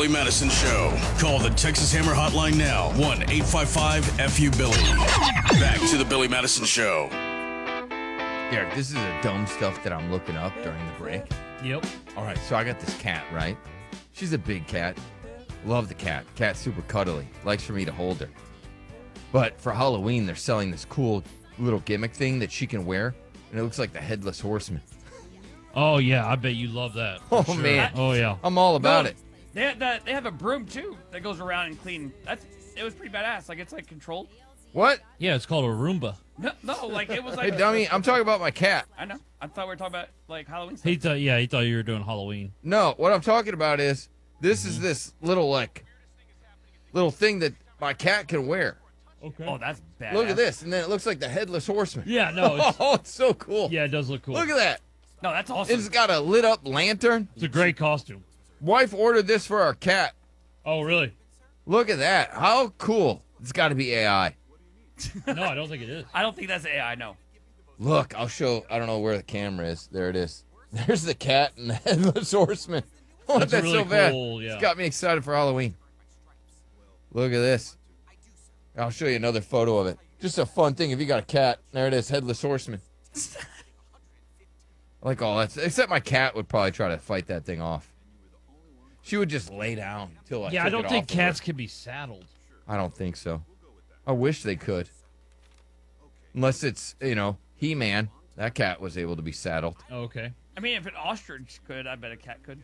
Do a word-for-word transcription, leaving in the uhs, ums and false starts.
Billy Madison Show. Call the Texas Hammer Hotline now. one eight five five F U Billy. Back to the Billy Madison Show. Derek, this is the dumb stuff that I'm looking up during the break. Yep. All right, so I got this cat, right? She's a big cat. Love the cat. Cat's super cuddly. Likes for me to hold her. But for Halloween, they're selling this cool little gimmick thing that she can wear, and it looks like the Headless Horseman. Oh, yeah, I bet you love that. Oh, for sure. man. Oh, yeah. I'm all about No, it. They have, that, they have a broom, too, that goes around and clean. That's It was pretty badass. Like, it's, like, controlled. What? Yeah, it's called a Roomba. No, no like, it was Hey, like... dummy, I'm talking about my cat. I know. I thought we were talking about, like, Halloween stuff. He thought, yeah, he thought you were doing Halloween. No, what I'm talking about is this is this little, like, little thing that my cat can wear. Okay. Oh, that's badass. Look at this, and then it looks like the Headless Horseman. Yeah, no, it's, Oh, it's so cool. yeah, it does look cool. Look at that. No, that's awesome. It's got a lit up lantern. It's a great costume. Wife ordered this for our cat. Oh, really? Look at that. How cool. It's got to be A I. No, I don't think it is. I don't think that's A I, no. Look, I'll show. I don't know where the camera is. There it is. There's the cat and the Headless Horseman. I want That's that really so bad. cool, yeah. It's got me excited for Halloween. Look at this. I'll show you another photo of it. Just a fun thing if you got a cat. There it is, Headless Horseman. I like all that. Except my cat would probably try to fight that thing off. She would just lay down until I Yeah, took I don't it think off of her. cats can be saddled. I don't think so. I wish they could. Unless it's, you know, He-Man. That cat was able to be saddled. Oh, okay. I mean, if an ostrich could, I bet a cat could.